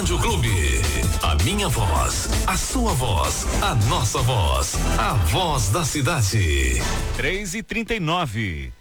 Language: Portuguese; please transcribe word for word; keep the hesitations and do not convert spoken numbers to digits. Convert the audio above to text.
Rádio Clube. A minha voz, a sua voz, a nossa voz. A voz da cidade. três e trinta e nove.